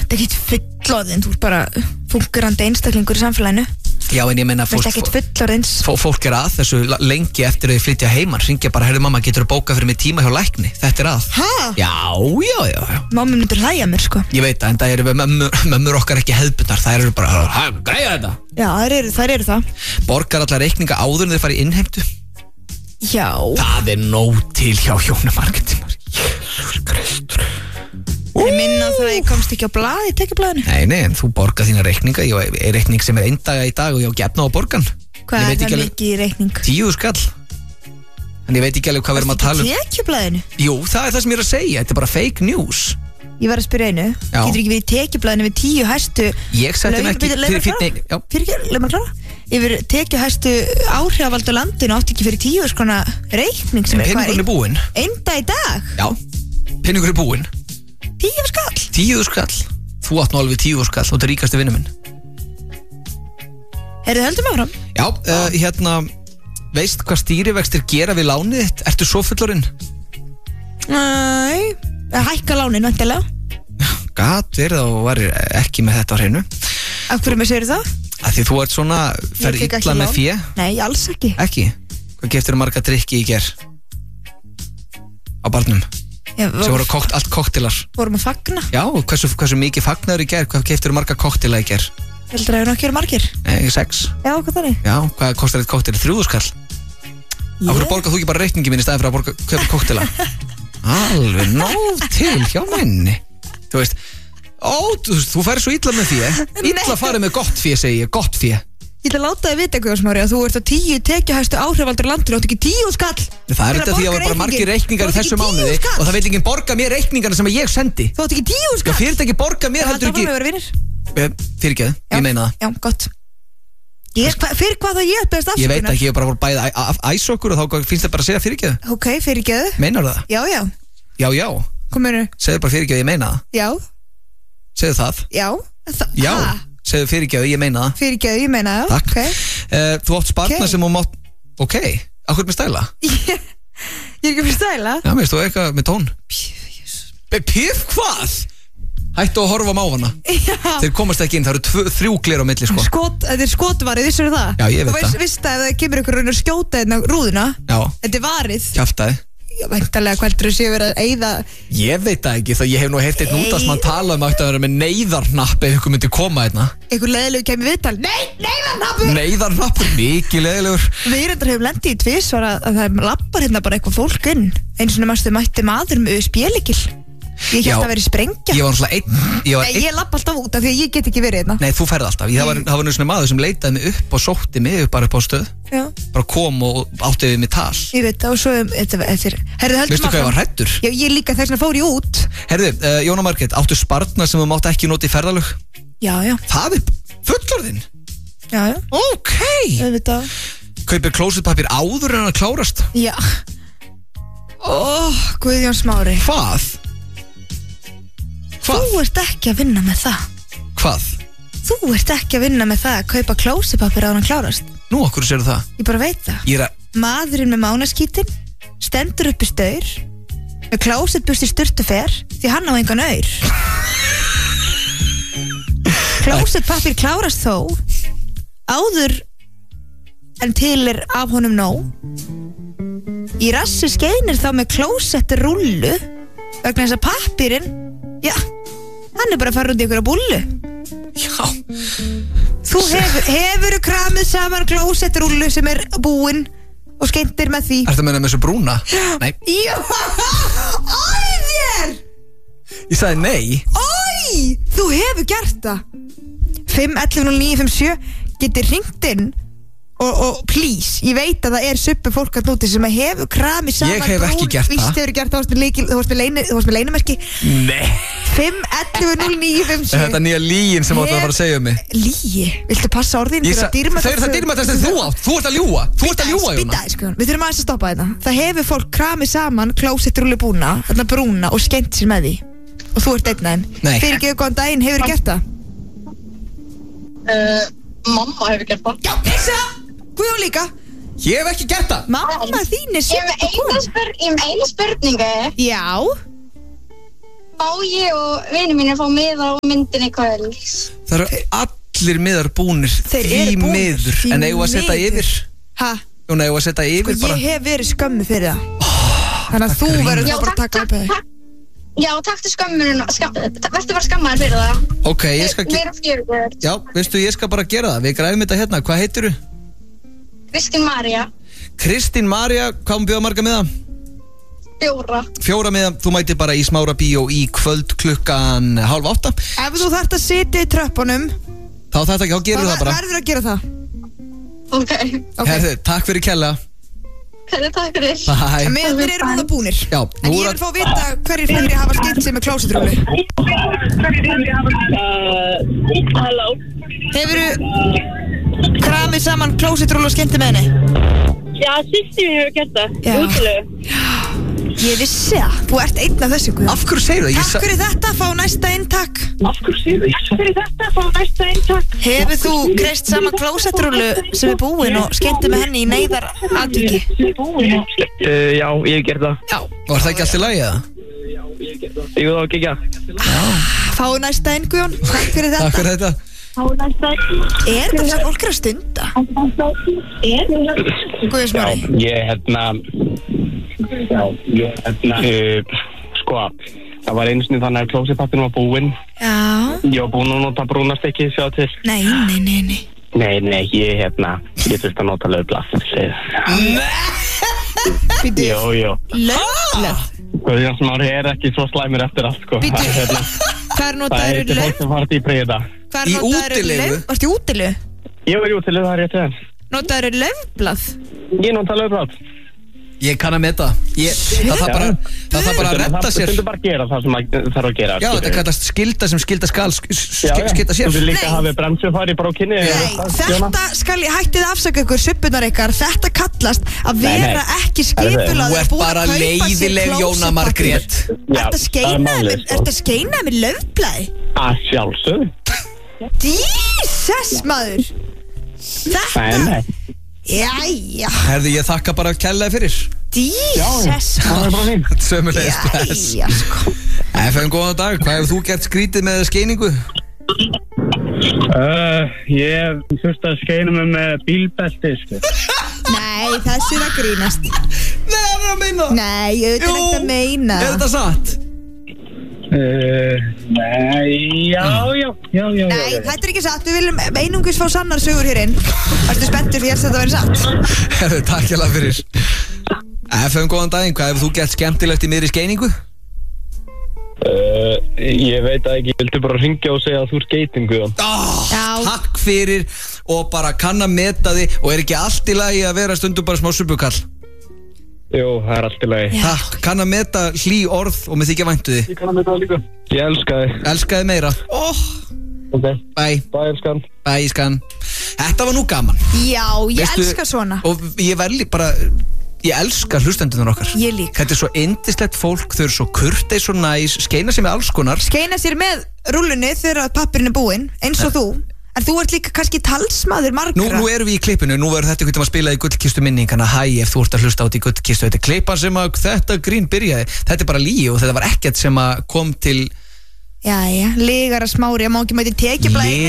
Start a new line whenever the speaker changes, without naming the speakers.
ert ekkert fullorðin, þú ert bara fungerandi einstaklingur í samfélaginu.
Já, en ég meina fólk að þessu lengi eftir að þau flytja heiman, hringja bara, heyrðu mamma, getur þú bókað fyrir mig tíma hjá lækni, þetta að.
Hæ?
Já.
Mamma myndir hlæja mér, sko.
Ég veit það, en það eru mömmur okkar ekki hefðbundnar, það eru bara, græja þetta.
Já, þær eru það.
Borgar allar reikninga áður en þau fara í innheimtu?
Já.
Það nóg til hjá Jónu Margréti. Jesús Kristur.
Ég minna það að ég komst ekki á blað í tekjublaðinu.
Nei, en þú borgar þína reikninga. Ég er reikning sem er einn daga í dag og ég á gefna á borgan.
Hvað er það mikið í reikning?
10 skall. En ég veit ekki alveg hvað við erum að tala um.
Varstu ekki í tekjublaðinu?
Jú, það er það sem ég er að segja. Þetta er bara fake news.
Ég var að spyrja einu. Getur ekki verið í tekjublaðinu við 10 hæstu...
Ég setti mig ekki...
Yfir tekju hæstu áhrifavaldu landinu átti ekki fyrir 10 skona reikning sem
er búinn.
Einn dag í dag?
Já, peningur er búinn.
10 skall?
10 skall. Þú átt nú alveg 10 skall, þú ert ríkasti vinur minn.
Þið höldum áfram?
Já, veist hvað stýrivextir gera við lánið þitt? Ertu svo fullorinn?
Nei, hækka lánin vantilega.
Gat verið og var ekki með þetta á hreinu.
Af hverju með segir það?
Af því þú ert svona, ferð illa með fé.
Nei, alls ekki.
Ekki? Hvað keyptirðu marga drykki í ger? Á barnum? Sem voru allt koktelar.
Vorum að fagna?
Já, hversu mikið fagnaður í ger? Hvað keyptirðu marga koktela í ger?
Heldur að það nokkið eru margir?
Nei, 6.
Já, hvað þannig?
Já, hvað kostar eitt koktel? 3 skall. Af hverju borgar þú ekki bara reikningi minn í staðinn fyrir að kaupa koktela? Alveg nóg til hjá menni. Þú veist, þú færir svo illa með fé. Illa farið með gott fé, segi ég, gott fé.
Ég ætla að láta þið vita eitthvað, Smári, að þú ert á 10 tekjuhæstu áhrifaldur landinu og átt ekki 10 skall.
Það er þetta því að það var bara margir reikningar í þessu mánuði og það vil ekki borga mér reikningarna sem ég sendi.
Þú átt ekki 10 skall.
Fyrirtæki borga mér heldur ekki. Fyrirgeðu, ég meina það.
Já, gott. Fyrir hvað það ég beðast afsökunar?
Ég veit ekki, ég bara voru bæðið æsa okkur og þá finnst það bara að segja fyrirgeðu.
Ok, fyrirgeðu.
Meinar það?
Já.
Já.
Hvað meinarðu?
Segðu bara fyrirgeðu, ég meina það.
Já.
Segðu það.
Já.
Segðu fyrirgeðu, ég meina það.
Fyrirgeðu, ég meina það.
Takk. Þú átt spartna sem þú mátt. Ok, akkur með stæla?
Ég er ekki með stæla.
Já, veist þú eitthvað með tón? Pif hvað? Hættu að horfa á máfana. Þeir komast ekki inn, það eru 3 gler á milli sko.
Þetta er skotvarið, vissur það?
Já, ég veit það.
Þú veist að það kemur ykkur raun og skjóta hérna rúðuna.
Já.
Þetta er varið.
Kjaftaði.
Væntanlega hvernig séu verið að eyða.
Ég veit það ekki, þá ég hef nú heyrt einn út að mann tala um að vera með neyðarnapp ef ykkur myndi koma hérna.
Einhver leiðilegur kemur viðtal. Neyðarnappur!
Neyðarnappur, mikið leiðilegur.
Við erum hefur lendið í tvisvar að það lappar hérna bara eitthvað fólk inn. Einu svona mætti maður með spjælykil. Ég held að vera í sprengja.
Ég var náttúrulega einn.
Ég lapp alltaf út af því að ég get ekki verið hérna.
Nei, þú ferð alltaf. Það var nú svona maður sem leitaði mig upp og sótti mig bara upp á stöð.
Já.
Bara kom og átti við mig tal.
Ég veit það og svo
Veistu hvað ég var hræddur?
Já, ég líka þess vegna fór ég út.
Herðu, Jóna Margrét, áttu spartna sem þú mátt ekki nota í ferðalög?
Já.
Það er fullorðinn?
Já.
Ok.
Auðvitað.
Kaupir klósettpappír áður en að klárast?
Já. Guðjón Smári.
Hvað?
Þú ert ekki að vinna með það.
Hvað?
Þú ert ekki að vinna með það að kaupa klósettpappír áður en klárast.
Nú, okkur sér það?
Ég bara veit það. Maðurinn með mánaskítin stendur upp í staur með klósettburst í sturtufer því hann á engan aur. Klósettpappír klárast þó áður en til er af honum nóg. Í rassi skeinir þá með klósettrullu vegna þess að pappírinn, já, hann er bara að fara út í ykkur að bullu.
Já.
Þú hefur kramið saman klósettrullu sem er búinn og skeintir með því.
Ertu að meina með þessu brúna? Nei.
Já. Æ, þér.
Ég sagði nei.
Æ, þú hefur gert það. 5110957 getur hringt inn og please, ég veit að það er suppu fólk að núti sem hefur kramið saman.
Ég hef ekki gert það.
Víst hefur gert það, þú varst með leynimerki.
Nei.
5110957.
Þetta nýja lígin sem áttu að fara að segja um mig.
Lígi? Viltu passa orðin?
Þau eru það dýrmættast en þú átt. Þú ert að ljúga.
Jóna. Við þurfum aðeins að stoppa þetta. Það hefur fólk kramið saman klósettrullu búna, þarna brúna og skemmt sér með því. Og þú ert einn af þeim.
Nei.
Fyrirgefðu góðan daginn, hefur gert það?
Mamma hefur gert það.
Já, pissa! Guðjón líka.
Ég hef ekki gert það.
Mamma þín er
Ég hef eina spurningu.
Já.
Má ég og vinir mínir fá miða á myndinni kvöld?
Það eru allir miðar búnir.
Þeir eru búnir,
miður.
því
En eigum að setja
miður.
yfir?
Ha?
Jón, eigum að setja yfir bara?
Ég hef verið skömmu fyrir það. Þannig að þú verður þá bara að taka upp þig.
Já, taktu skömmunum, verður bara skammaður fyrir það.
Ok, ég skal
Við erum 4.
Já, veistu, ég skal bara gera það. Við græfum þetta hérna. Hvað heitirðu?
Kristín María,
Kristín María, hvað hún bjóða marga miða?
4.
4 miða, þú mætir bara í Smára bíó í kvöld klukkan 7:30.
Ef þú þarft að sitja í tröppunum,
Þá þetta ekki, þá gerur það bara.
verður að gera það.
Ok,
Herðu, takk fyrir kella.
takk fyrir.
Bye.
Miðarnir eru núna búnir.
Já,
En
nú
ég
er
vil fá að vita hverjir fleiri hafa skipt sig með klósetrúlu.
Halló.
Hefurðu kramið saman klósetrúlu og skemmti með henni?
Já, systir mín hefur gert það.
Já.
Útilegu.
Ég vissi það. Þú ert einn af þessu, Guðjón.
Af hverju segir það?
Takk fyrir þetta, fá næsta inn, takk. Hefur þú kreist saman klósetrúlu sem er búin og skemmti með henni í neyðar atviki?
Já, ég hef gert það.
Já.
Var það ekki allt í lagi eða?
Ég vil þá ekki ekki.
Fáðu næsta inn, Guðjón. Takk fyrir
Takk
þetta.
fyrir þetta.
Er þetta sem fólk er að stunda? Guðjón Smári.
Sko, það var einu sinni þannig að klósettpappinn var búinn.
Já.
Ég var búinn að nota brúnastykki, sjá til.
Nei.
Nei, ég þurfti að nota laufblað.
Býtu.
Jú.
Laufblað.
Guðjón Smári er ekki svo slæmur eftir allt, sko.
Býtu. Hvar
Það
notaður
er til fólk sem farið í príða.
Í útilegu?
Varstu í útilegu?
Ég var í útilegu, það er rétt þegar.
Notaður laufblað?
Ég nota laufblað.
Ég kann að meta. Það þarf bara að redda sér.
Það þurftu bara að gera það sem það þarf að gera.
Já, þetta kallast skylda sem skylda skal skylda sér.
Þú vil líka
Nei.
hafa bremsufari bara á kynni.
Nei, þetta skal ég hættið að afsaka ykkur suppunar ykkar. Þetta kallast að vera ekki skipulaður.
Þú ert bara leiðileg, Jóna Margrét.
Ertu að skeina með laufblaði?
Að sjálfsögðu.
Jesus, maður. Þetta.
Nei.
Jæja.
Herðu, ég þakka bara kærlega fyrir.
Jesus,
Það er
maður.
bara fín.
Sömulegis bless.
Jæja, sko.
FM, góðan dag. Hvað hefur þú gert skrítið með skeiningu?
Ég þurfti að skeina mig með bílbelti, sko.
Nei, þessu er að grínast.
Nei, það er að meina.
Nei, auðvitað er ekki að meina.
Er þetta satt?
Nei, já.
Nei, þetta er ekki satt. Við viljum einungis fá sannar sögur hér inn. Ertu spenntur fyrir að þetta verið satt?
Herðu, takk hérlega fyrir. FM, góðan daginn. Hvað hefur þú gert skemmtilegt í miðri skeiningu?
Ég veit að ekki, ég vildi bara ringja og segja að þú er skeitingu.
Já.
Takk fyrir og bara kann að meta þig. Og er ekki allt í lagi að vera stundum bara smá suppukall?
Jú, það er allt í lagi.
Já.
Takk, kann að meta hlý orð og með þykja væntu þig.
Ég kann að mynda það líka. Ég elska þig.
Elskaði meira.
Ok,
Bye,
bye elskan.
bye, skan. Þetta var nú gaman.
Já, ég
Veistu-
elska svona.
Og ég verði bara, ég elska hlustendunar okkar.
Ég líka.
Þetta er svo yndislegt fólk, þau eru svo kurteis og næs, skeina sig með alls konar.
Skeina sér með rúllunni þegar pappirinn er búinn, eins og þú. En þú ert líka kannski talsmaður margra.
Nú erum við í klippinu, nú verður þetta einhvern veginn að spila í gullkistu minningana. Hæ, ef þú ert að hlusta át í gullkistu, þetta er klippan sem að þetta grín byrjaði. Þetta er bara lygi og þetta var ekkert sem að kom til
Jæja, Ligara Smári, ég má ekki mæti tekjublæði